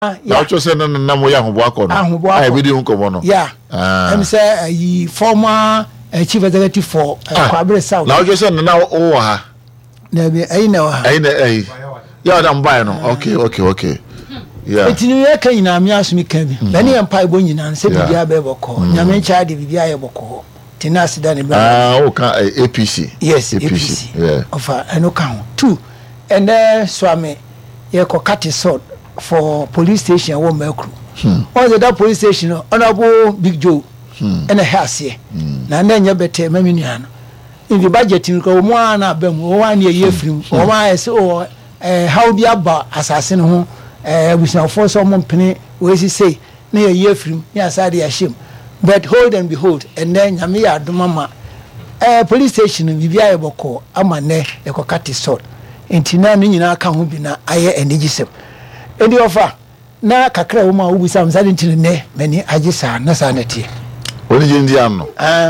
Now just say na mo ya hobo akọ no. I be di nkomo no. Yeah. Em say former chief executive for Kwabere South. Now just say na o ha. Na be na ha. Yeah, I'm buying no. Okay. Yeah. Etinu ye kan nyina me asumi kan bi. Na ne empa ebo nyina se bibia be boko. Nyame ncha de bibia ye boko. Tenasi dani bra. APC. Yes, APC. Yeah. Offer eno kan. 2. And swame ye ko cut sword for police station wo makru. On that police station honorable Big Joe. And a house here. Na nya bete mami nuano. In the budget nko mo ana bam o wan ye free. O wan say how be aba assassin ho we shall force someone penny we say na ye free. Ya side ya shame. But hold and behold, and then Yami Adumama police station Vivia Boko, Amane, a cockati sword. In Tina Nina Kahubina, Aye and Nigisep. And the offer na Kakra Uma who was some silent in ne, many Ajisa, Nasanity. What is Indiano?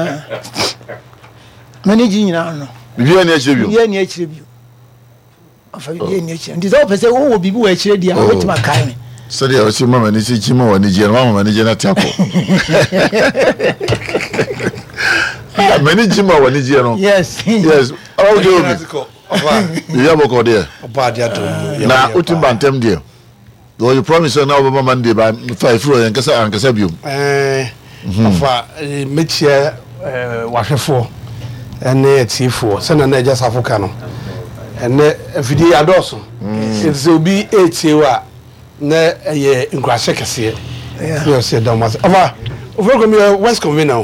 Many Gino. Vivia nature, near tribute. Of a nature. And this officer will be where she did with my kind. So there was your mama and it's Chimo and the mama and the Taco. Many Jimo and the General. Yes. Oh, you have a call there. Now, Utimban Tem dear. Though you promise an over Monday by 5 fruit and Casabium. Mitchell was a 4 and T4, Sen and just half a cannon. And if you did also, it will be 8 years. Na nkwase kese you say don was over go West Convention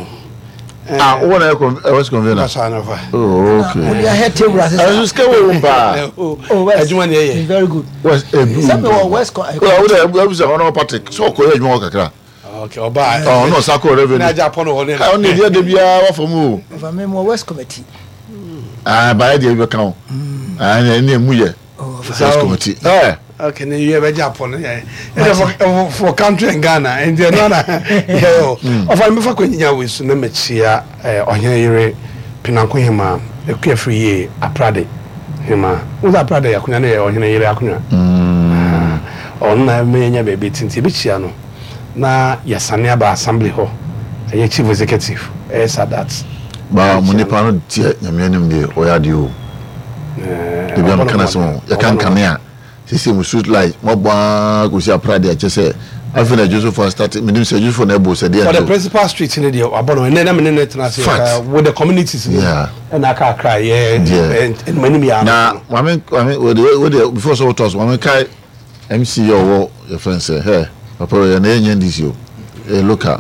West Convention okay we are here table as you scale we umpa adwuma ne very good West we on Patrick so ko adwuma kakra okay oba no sako revenue na Japan ho ne on dey dey bia wa famu over me West Committee by dey be kan na emu ye West Committee okay, you have a Japan for country in Ghana, and the other. Of I'm for Quenya with Nemechia or here, Pinaquima, a carefree, a Prade, Hima, with a Prade, Acuna or here, Acuna. On my mania baby Tintibichiano. Na Yasania Assembly Hall, a chief executive, as at that. But Munipano, Yamianum de Oyadu. The Yamakanaso, Yakan Kamea. She must shoot like Moba go see a Pride. I just say, I feel like Joseph started. Me say Joseph Nebo said, "Yeah." But the principal street in the Abano, and then I'm in it with the communities. Yeah, and I can't cry. Yeah, and many me are now. I mean, before so toss. I mean, Kai MC or your friend say, "Hey, Papa, your name is you. Look at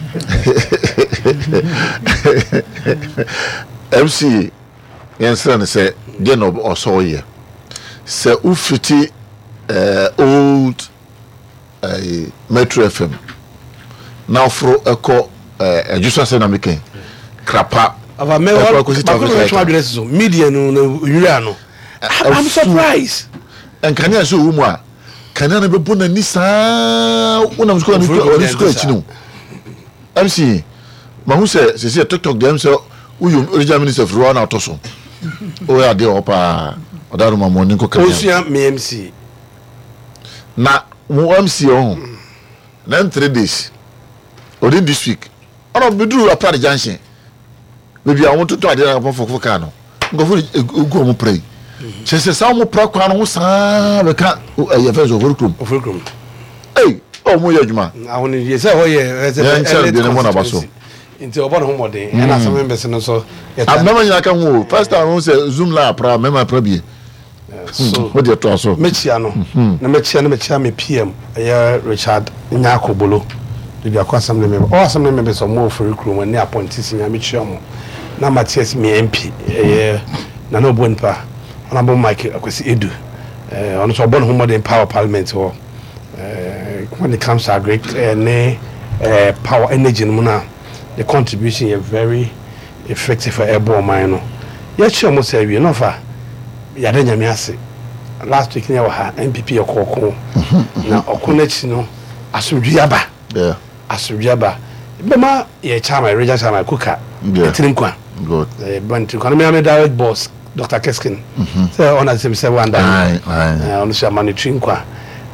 MC." Yes, son say, "Genob or so here." Se ufiti old Metro FM now for echo just say na making krapa ava me media no I'm surprised and can you so umu a can you be put na nisa una school no MC ma hu say TikTok dem say uyu original minister of run out so o ya dey opa Odaru mamo nko kan. Osia MC. Na MC on. Na 3 days. Odin this week. Ono bedru apart junction. Maybe I want to ade for kan no. Ngofo egu omo pray. Chese sa omo pra kwa no sa be ka ya fezo overcome. Hey, omo yadwuma. Awon ye say hoye de mo na baso. Into obo no modern. And as member no so. Abema nyina kan wo. First time we say Zoom la pra mema pra bie. So what do you talk so mechia no na mechia me PM Richard Nyakobolo the assembly member all assembly members of more for recruit when they appointees in mechia mo na Matthias me MP na no bonpa honorable Mike Akwesi Edu on so born home in power parliament or when it comes to agri power energy no the contribution is very effective for airborne mine no ya chi almost say we no fa yada nyame ase last week ne wa ha MPP okoko na okonachi no asodwiaba asodwiaba bema ye chama regional chama kuka etirinkwa good bantu kana me direct boss Dr. Keskin say on as him say one day on chama ni trinkwa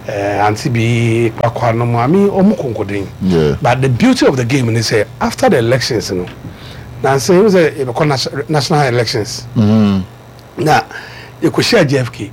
anti bi kwakwa no mami omukonkodin. Yeah. But the beauty of the game is say after the elections, you know. Now say it was a national elections. Now you could share JFK.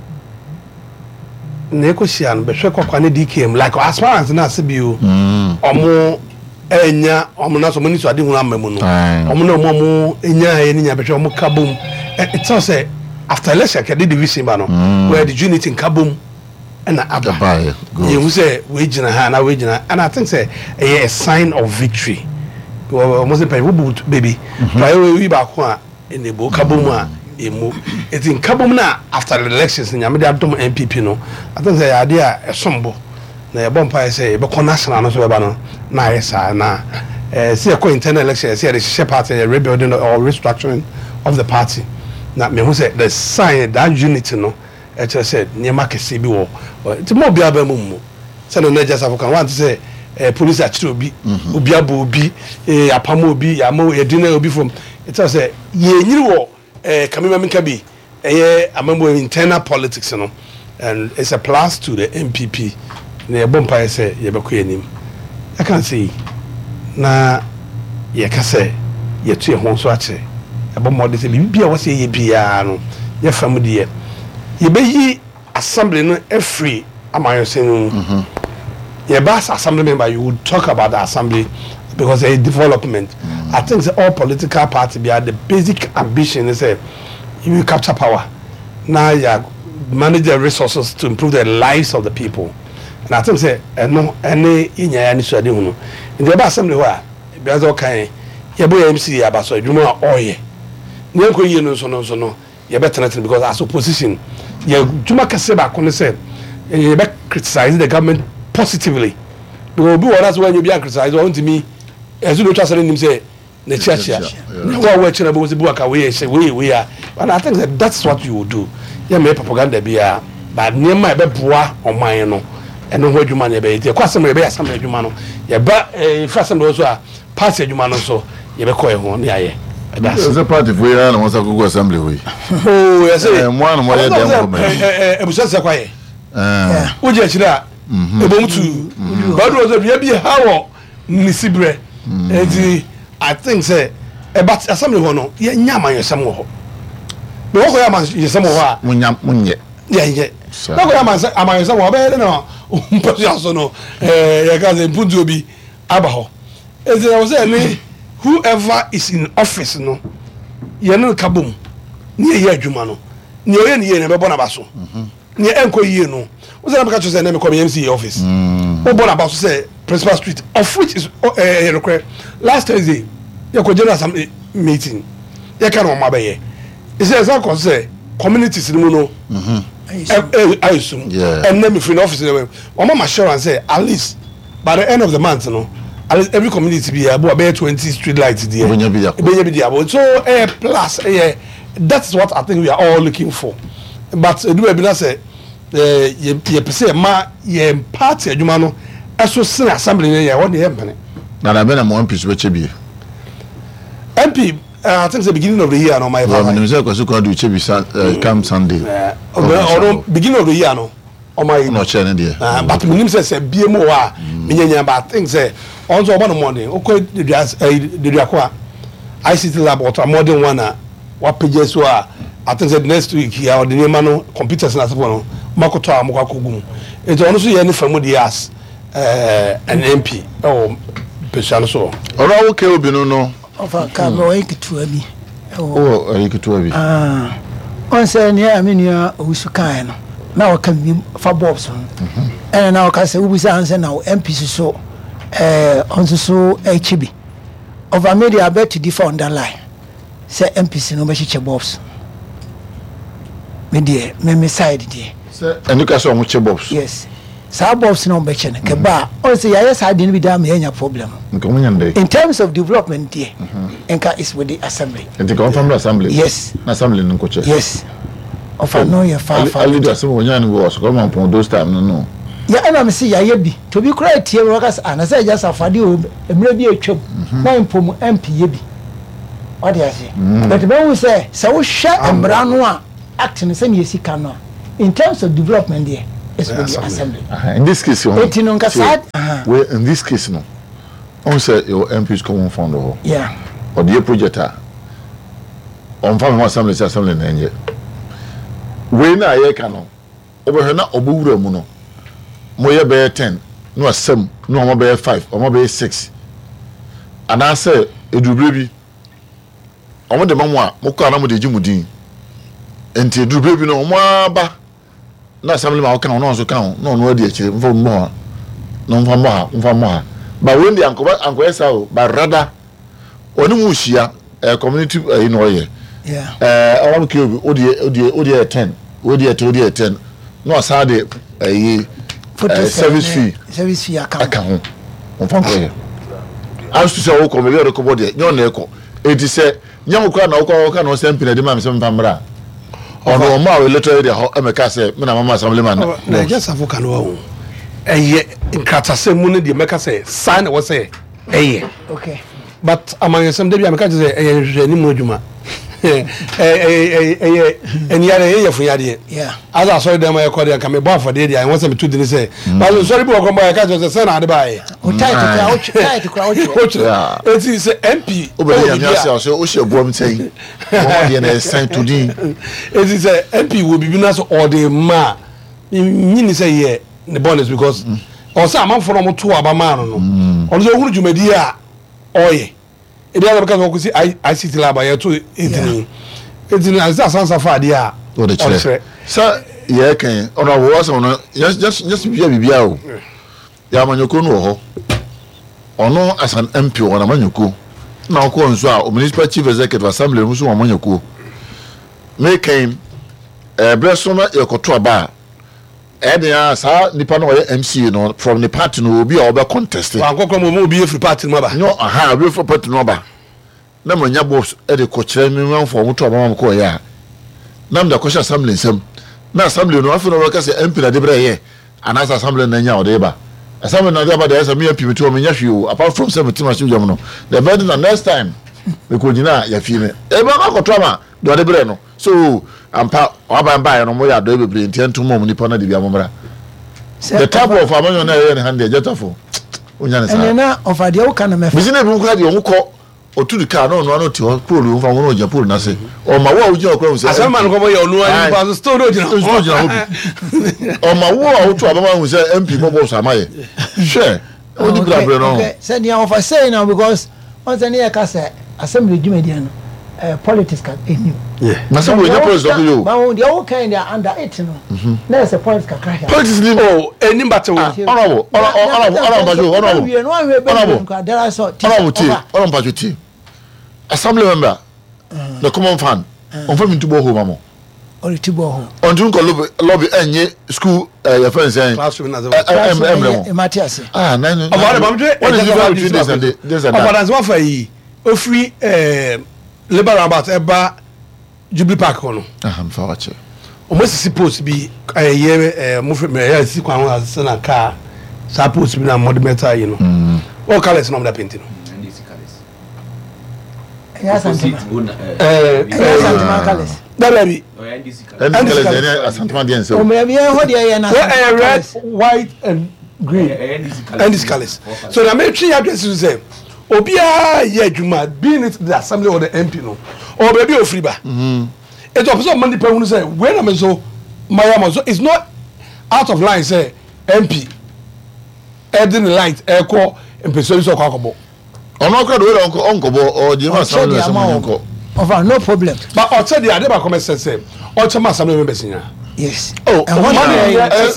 Negotiation be hwe kwakwa ne DKM like as far as na se bio. Omo enya omo na so mani so ade hu amamu no. Omo na omo enya enya be hwe omo kabom. It tells say after election kedi division ba no where the unity in kabom and abba. You say we jina ha na we jina and I think say a sign of victory. Almost pay baby. Try we ba ko a in the book kabom a emu. It's in kabom na after the elections in Yamada Dom MPP no. I think say idea a sombo. Na your bomb say be national no so ba no na yesa na see a internal election see the share party rebuilding or restructuring of the party. Na me who say the sign that unity no e said niema kese bi wo ti mo bia ba mu say no na just African want to say police achire obi obi abo obi apam obi ya mo edina obi from it say ye nyiri wo kamema minka bi amambo internal politics no and it's a plus to the MPP na bompa say ye be ko yanim I can say na ye ka say ye tu ye ho so ache abomode se bibia wo se ye bia no ye fam de ye be yi assembly no every amayosen ye bass assembly member you would talk about the assembly because a development I think all political party be the basic ambition is say you will capture power now you manage the resources to improve the lives of the people and I think say no any inya ya ni so ade hu in the assembly where be as okay ye boy MC ya ba so adwuma oye nyenko yie no so no ye better because as opposition ye juma kase ba ko ne say ye be criticize the government positively because be what when you be criticize want me ezu no twasere nim say na chiachia wa wa chena bo se bu aka we are and I think that's what you will do ye me propaganda bia but niema e be boa oman no eno ho adwuma na be ye kwasem ye be asam adwuma no ye ba fasem do so a party adwuma no so ye be ko e ho ne aye. That's a party for you and wants to go assembly way. Oh, yes, one more than a business acquire. Would you actually able to? But was a baby how Nissibre. I think, say, but assembly one, yeah, Yama, some more. But what am I some more? When yet. Yeah, what am I some more better? No, but also no, I can't put to be Abaho. As I was saying, whoever is in office no ye no kabum ni ye adwuma no ni oye ni ye ne be bona baso ni enko ye no wo say na ka chose na me come MC office wo bona baso say principal street of which is require last Thursday ye ko general assembly meeting ye kan o mabaye e say so ko say communities ni mu no I assume and then me free office o mama assurance say at least by the end of the month no every community be about 20 street lights there. So plus that's what I think we are all looking for. But do we be say you say ma you party adwuma no eso sin assembly here what the happen. Na na be na mo MP so be. MP I think the beginning of the year no my father. No say ko do chebi come Sunday. Or beginning of the year no. O my no chair there. But minim say BMO a menyanya but things say also one morning okay the akwa ICT lab or more than one what pages so I think that next week here or the name computers na so makoto amukwa kogum it also ye ni from the as an MP or special so ora okay obi no ofa ka mo ekitu abi ekitu abi on say ni amenia osukan no na waka mi fa bobs and na waka say ubisa anse na MP so so HB over media bet to differ on that line say MPC no be che bobs media me side there say enuka so on che bobs yes sa bobs no be che ke ba on say ya side ni be da me nya problem in terms of development there enka is with the assembly and the confirm assembly yes assembly no coach yes of no ya far leader some wonya no go so come on those time no ya ana me see ya yebi to be cry tie workers ana say just afade o emre bi atwam na impom MP yebi what dey say but when we say so hwe emra no a act ne say yesi kan no in terms of development there is with the assembly. In this case, in this case, no. On say your MPs common fund or the project on farm assembly na we na ye kano obo na obowura mu no moye be 10 no asem no mo be 5 o mo be 6 ana say edubre bi o mo de mamu a mo ko ana mo de jimudin enti edubre bi no mo aba na assembly ma o kan no so kan no adi akire mfa mo ha but when the anko esau but rather oni mu hia community you know here I want to odi 10 odi 10 no asade service fee account on fan ko here as to say o ko me be ko body nyo na eko enti say nyam ko na o ka no sempi na de ma me sem pamra ono ma we letter area ho emeka say me na mama assembly man na just avoka no wo nkratase mu ne de meka say sign what say okay but among some dey ameka say hwehwani mu adwuma and yare for yade as I saw them I call them come back for dey I want them to do say but sorry be come by ka say na ade buy o tight to crowd it is MP obedi am ya say o she boam say o dey na sign to din it is MP will be na so all the ma nyini say here the bonus because or say am for no to abama no on so huru jumadi a oye e dey because we see ICT lab ya to etini as sansa fa dey a o de chere so ye kan ona wo so no just bia o ya manyoko no ho ono as an MP ona manyoko na ko nso a municipal chief executive assembly nso wa manyoko make him blesso na yekoto aba Edia sa nipa no ye MC no from the party no obi a obe contest. Wa kokko mo obi free party no ba. No obi free party no ba. Na manya boss e de ko kire mi man for moto ba ko ya. Na mda ko sha assembly nsem. Na assembly no afi no we ka say MP na de bre ye. Anasa assembly na nya o de ba. Assembly na de ba de say me MP mi to me nya hwe o apart from 17 machine jam no. The better the next time we ko jina ya fi me. E ba ko to ma do de bre no. So ampa wabamba no mo ya do bebre ntiantu mo nipa na de bia momra the type of amanyo na ye ne hande jetafo onya ne sa na of ade wo kana mefa bizine bi nkwa de wo ko otudu ka no ti ho polo wo fa wo no ja polo na se o ma wo oji okwa se asema no ko mo ye onu ani pa so story ojina obi o ma wo a wo to abama hu se MP bobo so amaye hwe o di bra bra no okay say dia of say now because on say ne ka say assembly jumedi no politics can any na so we no politics do you but when they all kind are under it no na say politics can politics ni oh any matter honorable assembly member the common fan on from into boho mamo or to boho on tun ko lobby enye school your friends saying classroom na Matthias na no what is the difference this and that what for yi ofri Liberal about eba Jubilee Park no mfa wache o mo sisi post bi mo fe me ya sisi kwa ho asena car sa post bi na modernity yi no o colors no da paint no ndc colors ya santima colors da bi ndc colors asantuma de ense o me bi ho de ya na red white and green ndc colors so na me twi ya dress say obia ye adwuma being it the assembly or the MP no or baby ofri ba it opposite money pe hunu say when am so my so it's not out of line say MP adding light echo empese so kwakobo ono kra do we onko bo o di ma assembly onko over no problem but o tell the adeba come say o tell ma assembly members nya yes oh money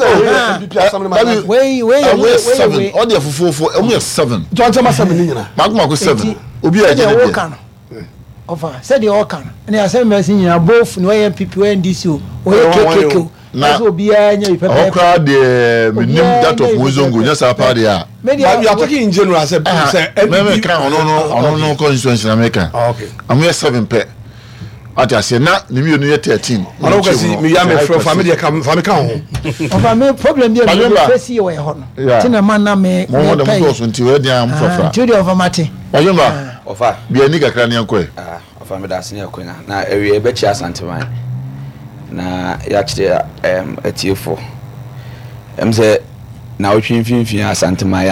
we all the fofofo we 7 don't tell ma assembly nyina magma ko 7 obi a je de over said the all can and assembly nyina both no MPP we NDC o KKK na so obi a nya ipepe o kra de minim that of Mozongo nya sa pa de a you are talking in general say me kan ono constituency na America okay am 7 pe ati ase na nimi onu ye 13 ono ko si mi ya me from family ka family ka ho over me problem dey me face we ho no tina man na me mo dem go so nti we dey am fafra ti dey over mate oyemba ofa bia ni kakra ne enko ofa me da se ne akonya na ewie be chi asanteman na ya kire atiefo em sɛ na wotwe mfimfini asantema